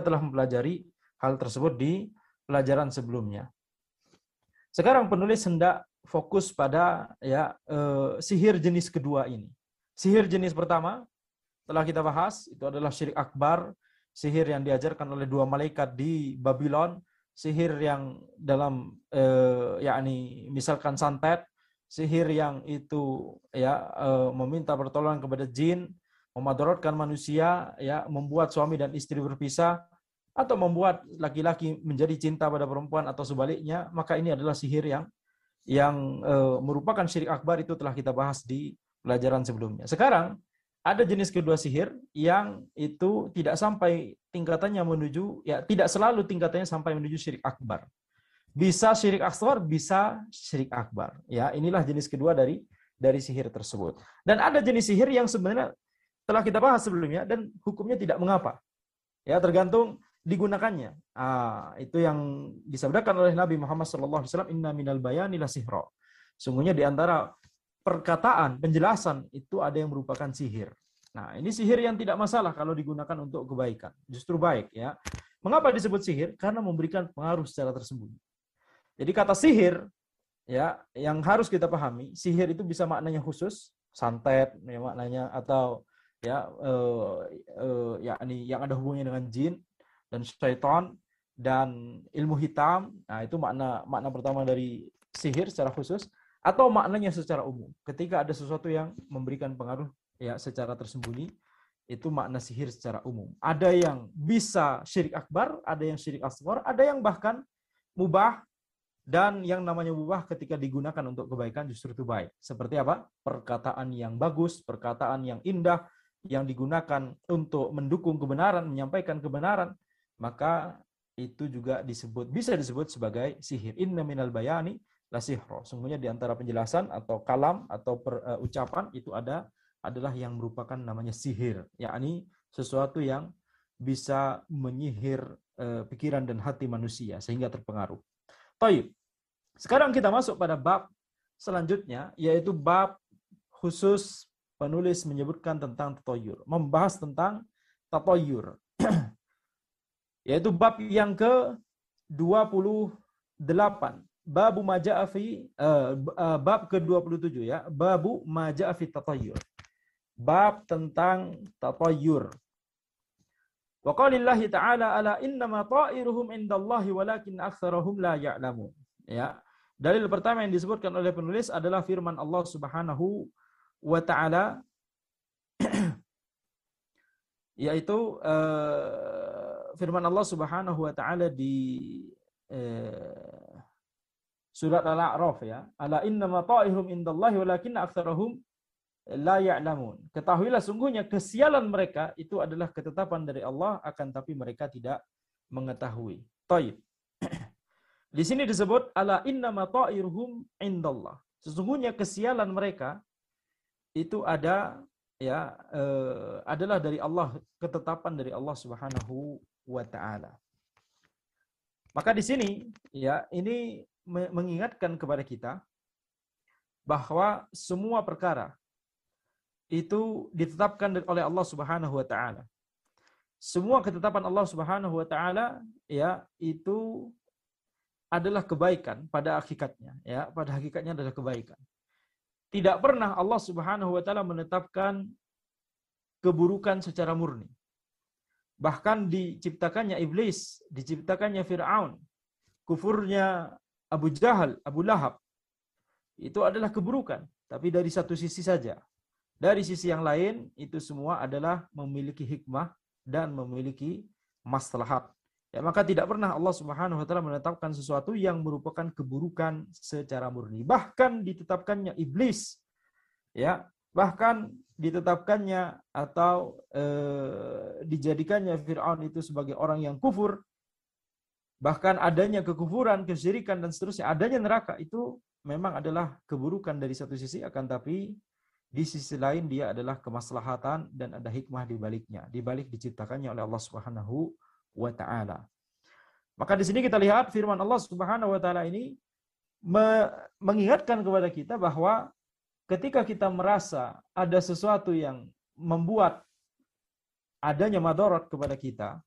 telah mempelajari hal tersebut di pelajaran sebelumnya. Sekarang penulis hendak fokus pada sihir jenis kedua ini. Sihir jenis pertama telah kita bahas, itu adalah syirik akbar, sihir yang diajarkan oleh dua malaikat di Babylon, sihir yang dalam misalkan santet, sihir yang itu meminta pertolongan kepada jin, memadaratkan manusia, membuat suami dan istri berpisah, atau membuat laki-laki menjadi cinta pada perempuan atau sebaliknya, maka ini adalah sihir yang merupakan syirik akbar, itu telah kita bahas di pelajaran sebelumnya. Sekarang ada jenis kedua sihir yang itu tidak sampai tingkatannya menuju, tidak selalu tingkatannya sampai menuju syirik akbar. Bisa syirik asghar, bisa syirik akbar. Ya, inilah jenis kedua dari sihir tersebut. Dan ada jenis sihir yang sebenarnya telah kita bahas sebelumnya dan hukumnya tidak mengapa. Ya, tergantung digunakannya. Itu yang disabdakan oleh Nabi Muhammad SAW, inna minal bayani la sihra. Sungguhnya di antara perkataan, penjelasan itu ada yang merupakan sihir. Nah, ini sihir yang tidak masalah kalau digunakan untuk kebaikan. Justru baik, ya. Mengapa disebut sihir? Karena memberikan pengaruh secara tersembunyi. Jadi kata sihir, ya, yang harus kita pahami, sihir itu bisa maknanya khusus, santet, ya, maknanya, atau yang ada hubungannya dengan jin dan syaitan dan ilmu hitam. Nah, itu makna pertama dari sihir secara khusus, atau maknanya secara umum. Ketika ada sesuatu yang memberikan pengaruh secara tersembunyi, itu makna sihir secara umum. Ada yang bisa syirik akbar, ada yang syirik asghar, ada yang bahkan mubah, dan yang namanya mubah ketika digunakan untuk kebaikan justru itu baik. Seperti apa? Perkataan yang bagus, perkataan yang indah, yang digunakan untuk mendukung kebenaran, menyampaikan kebenaran, maka itu juga bisa disebut sebagai sihir. Inna minal bayani la sihra. Sungguhnya di antara penjelasan atau kalam atau ucapan itu adalah yang merupakan namanya sihir, yakni sesuatu yang bisa menyihir pikiran dan hati manusia sehingga terpengaruh. Baik. Sekarang kita masuk pada bab selanjutnya, yaitu bab khusus penulis menyebutkan tentang tatoyur, membahas tentang tatoyur. Yaitu bab yang ke-28. Babu maja'a fi bab ke-27 ya. Babu maja'a fi tatayyur. Bab tentang tatayyur. Wa qalillahi ta'ala ala innama ta'iruhum indallahi walakin aktsarahum la ya'lamun. Ya. Dalil pertama yang disebutkan oleh penulis adalah firman Allah Subhanahu wa ta'ala, yaitu firman Allah Subhanahu wa ta'ala di surat Al-A'raf, ya. Ala innama ta'iruhum indallahi walakinna aktsarahum la ya'lamun. Ketahuilah sungguhnya kesialan mereka itu adalah ketetapan dari Allah, akan tapi mereka tidak mengetahui. Taib. Di sini disebut ala innama ta'iruhum indallah. Sesungguhnya kesialan mereka itu adalah dari Allah, ketetapan dari Allah Subhanahu wa ta'ala. Maka di sini ini mengingatkan kepada kita bahwa semua perkara itu ditetapkan oleh Allah Subhanahu wa ta'ala. Semua ketetapan Allah Subhanahu wa ta'ala itu adalah kebaikan pada hakikatnya, pada hakikatnya adalah kebaikan. Tidak pernah Allah Subhanahu wa ta'ala menetapkan keburukan secara murni. Bahkan diciptakannya iblis, diciptakannya Fir'aun, kufurnya Abu Jahal, Abu Lahab, itu adalah keburukan, tapi dari satu sisi saja. Dari sisi yang lain, itu semua adalah memiliki hikmah dan memiliki maslahat. Maka tidak pernah Allah Subhanahu wa ta'ala menetapkan sesuatu yang merupakan keburukan secara murni. Bahkan ditetapkannya iblis, bahkan ditetapkannya atau dijadikannya Fir'aun itu sebagai orang yang kufur, bahkan adanya kekufuran, kesyirikan dan seterusnya, adanya neraka, itu memang adalah keburukan dari satu sisi, akan tapi di sisi lain dia adalah kemaslahatan dan ada hikmah di baliknya, di balik diciptakannya oleh Allah Subhanahu wa ta'ala. Maka di sini kita lihat firman Allah Subhanahu wa ta'ala ini mengingatkan kepada kita bahwa ketika kita merasa ada sesuatu yang membuat adanya madarat kepada kita,